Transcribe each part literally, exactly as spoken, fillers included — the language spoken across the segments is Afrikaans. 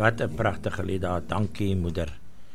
Wat 'n pragtige lied daar, dankie moeder.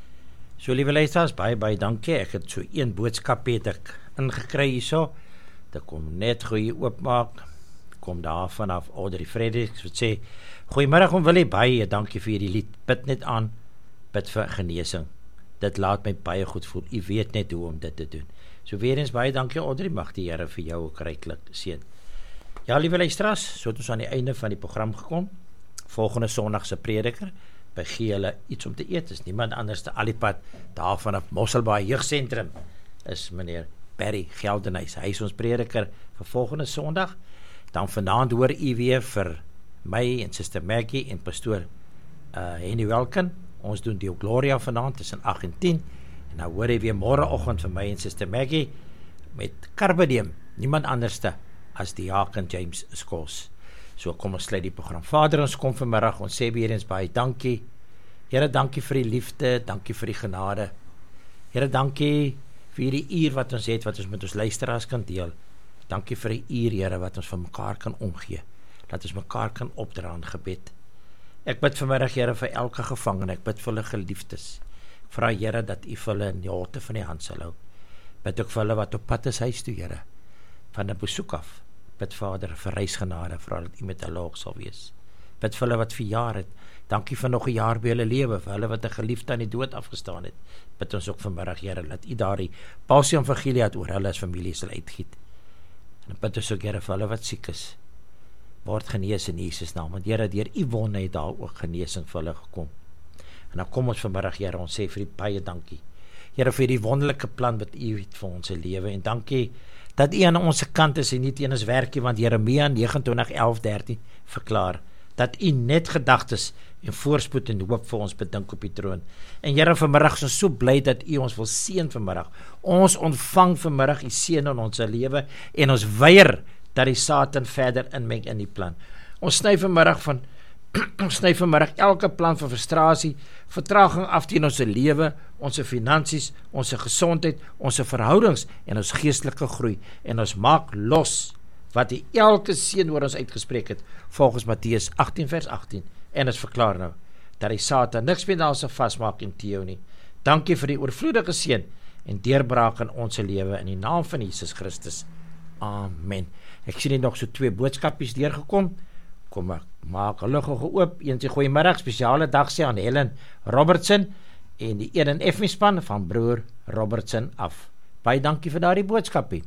So liewe luisteraars, baie baie dankie. Ek het so een boodskap het ek ingekry hierso. Dit kom net goeie oopmaak. Kom daar vanaf Audrey Fredericks wat sê: "Goeiemôre om Willie, baie dankie vir hierdie lied. Bid net aan, bid vir genesing. Dit laat my baie goed voel. U weet net hoe om dit te doen." So weer eens baie dankie Audrey, mag die Here vir jou ook ryklik seën. Ja, liewe luisteraars, so het ons aan die einde van die program gekom. Volgende Sondag se prediker, by gee hulle iets om te eet, is niemand anders te Alipad, daar vanaf Mosselbaai Jeugsentrum, is meneer Barry Geldenhuys. Hy is ons prediker vir volgende Sondag. Dan vanaand hoor u weer vir my en Suster Maggie en pastoor uh, Henny Welken. Ons doen die Gloria vanaand tussen agt en tien. En dan hoor hy weer môreoggend vir my en Suster Maggie met Carpe Diem, niemand anderste as die Diaken James Scholes. So kom ons sluit die program. Vader, ons kom vanmiddag, ons sê weer eens baie dankie. Here, dankie vir die liefde, dankie vir die genade. Here, dankie vir die uur wat ons het, wat ons met ons luisteraars kan deel. Dankie vir die uur, Here, wat ons van mekaar kan omgee. Dat ons mekaar kan opdra in gebed. Ek bid vanmiddag, Here, vir elke gevangene, ek bid vir hulle geliefdes. Ek vra, Here, dat u vir hulle in die holte van die hand sal hou. Bid ook vir hulle wat op pad is huis toe, Here, van 'n besoek af. Bid Vader vir reisgenade, vra dat u met hulle ook sal wees. Bid vir hulle wat verjaar het. Dankie vir nog 'n jaar by hulle lewe, vir hulle wat 'n geliefde aan die dood afgestaan het. Bid ons ook vanmiddag, Here, dat u daardie Paulus evangelie uit oor hulle as familie sal uitgiet. En bid ons ook, Here, vir hulle wat siek is, word genees in Jesus naam. Want Here, deur u wonde het daar ook genesing vir hulle gekom. En dan kom ons vanmiddag, Here, ons sê vir u baie dankie. Here, vir die wonderlike plan wat u het vir ons lewe, en dankie dat u aan ons kant is en nie teen ons werkie, want Jeremia negenentwintig elf dertien verklaar, dat u net gedagtes en voorspoed en hoop vir ons bedink op die troon. En Here, vanmiddag is ons so bly dat u ons wil seën vanmiddag. Ons ontvang vanmiddag u seën in ons lewe, en ons weier dat die Satan verder inmeng in die plan. Ons sny vanmiddag van ons sny vanmiddag elke plan van frustrasie, vertraging af teen ons lewe, ons finansies, ons gesondheid, ons verhoudings en ons geestelike groei, en ons maak los wat die elke seën oor ons uitgespreek het, volgens Matteus agttien vers agttien, en ons verklaar nou, dat die Satan niks meer daar sal vasmaak en teeu nie. Dankie vir die oorvloedige seën en deurbraak in ons lewe, in die naam van Jesus Christus. Amen. Ek sien hier nog so twee boodskapies deurgekom. Kom ek maak hulle geoop. Een sê goeiemiddag, spesiale dag sê aan Helen Robertson en die een en F M span van broer Robertson af. Baie dankie vir daardie boodskapie.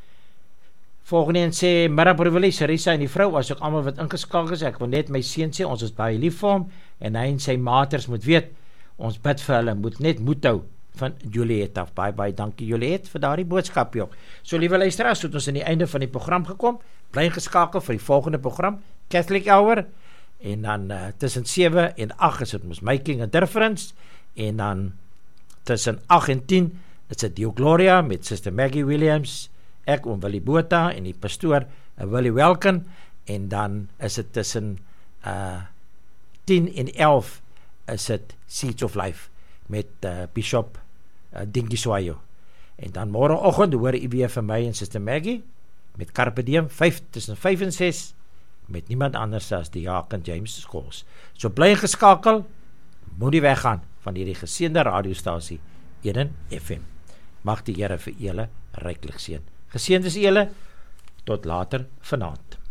Volgende een sê middag broer Willie, Sarisa en die vrou, as ook almal wat ingeskakel is. Ek wil net my seun sê, ons is baie lief vir hom en hy en sy maters moet weet, ons bid vir hulle, moet net moed hou, van Juliet af. Baie baie dankie Juliet vir daardie boodskapie ook. So liewe luisteraars, het ons aan die einde van die program gekom. Bly geskakel vir die volgende program, Catholic Hour, en dan uh, tussen sewe en agt is dit mos Making a Difference, en dan tussen agt en tien is dit die Gloria met Sister Maggie Williams, ek om Willie Botha en die pastoor uh, Willie Welken, en dan is dit tussen uh, tien en elf is dit Seeds of Life met uh, Bishop uh, Dinky Swayo, en dan môreoggend hoor u weer van my en Sister Maggie met Carpe Diem, vyf, tussen vyf en ses, met niemand anders as die Diaken James Scholes. So bly geskakel, moet nie weggaan van hierdie geseënde radiostasie Eden F M. Mag die Here vir julle ryklik seën. Geseënd is julle, tot later vanaand.